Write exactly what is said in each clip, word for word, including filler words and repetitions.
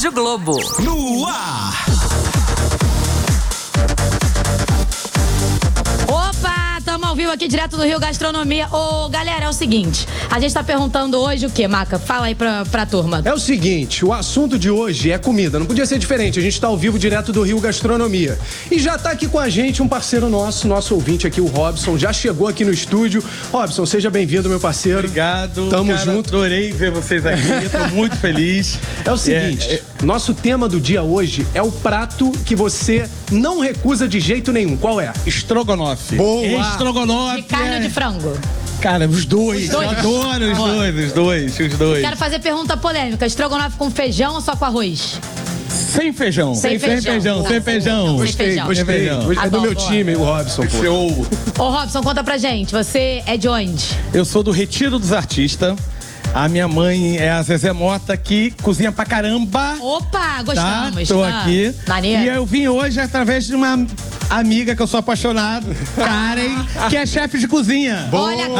Rádio Globo. No ar. Opa, tamo ao vivo aqui direto do Rio Gastronomia. Ô, galera, é o seguinte, a gente tá perguntando hoje o quê, Maca? Fala aí pra, pra turma. É o seguinte, o assunto de hoje é comida, não podia ser diferente, a gente tá ao vivo direto do Rio Gastronomia. E já tá aqui com a gente um parceiro nosso, nosso ouvinte aqui, o Robson, já chegou aqui no estúdio. Robson, seja bem-vindo, meu parceiro. Obrigado. Tamo cara, junto. Adorei ver vocês aqui, tô muito feliz. É o seguinte, É, é... nosso tema do dia hoje é o prato que você não recusa de jeito nenhum. Qual é? Estrogonofe. Boa! Estrogonofe. De carne é... ou de frango? Cara, os dois. Os dois. Eu adoro os Boa. dois, os dois, os dois. Quero fazer pergunta polêmica. Estrogonofe com feijão ou só com arroz? Sem feijão. Sem feijão. Sem feijão, Tá. sem feijão. Gostei, Gostei, gostei. Sem feijão. É Ah, do bom, meu boa. time, o Robson, pô. Show. Ô, Robson, conta pra gente. Você é de onde? Eu sou do Retiro dos Artistas. A minha mãe é a Zezé Mota, que cozinha pra caramba. Opa, Tá, gostamos. tô Ah, aqui. maneiro. E eu vim hoje através de uma amiga que eu sou apaixonado, Karen, que é chefe de cozinha. Olha a Karen.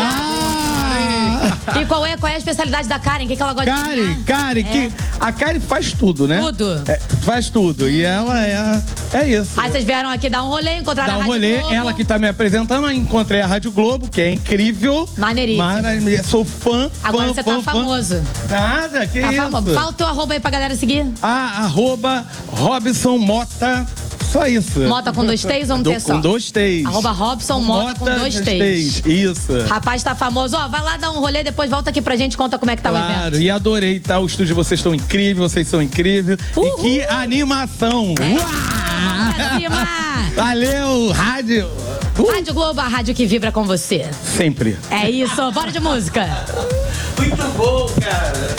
Ah! E qual é, qual é a especialidade da Karen? O que, que ela gosta de Karen, cozinhar? Karen, É. que a Karen faz tudo, né? Tudo. É, faz tudo. E ela é, é isso. Aí vocês vieram aqui dar um rolê, encontraram Dá a um Rádio rolê, Globo. ela que tá me apresentando, eu encontrei a Rádio Globo, que é incrível. Maneiríssimo. Maravilha, sou fã, Agora fã, você fã, tá fã. famoso. Nada, que Tá isso. famoso. Fala o teu arroba aí pra galera seguir. Ah, arroba Robson Mota, só isso. Mota com dois T's ou um Do- T só? Com dois T's. Arroba Robson Mota, com dois T's. Isso. Rapaz, tá famoso. Ó, vai lá dar um rolê, depois volta aqui pra gente, conta como é que tá o Claro, evento. e adorei, tá? O estúdio, vocês estão incríveis, vocês são incríveis. Uhul. E que animação! Uau! Pra cima! Valeu, rádio! Uh, Rádio Globo, a rádio que vibra com você. sempre. É isso, bora de música. Muito bom, cara.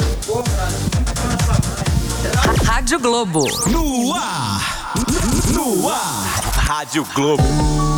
Rádio Globo. No ar. No ar. Rádio Globo.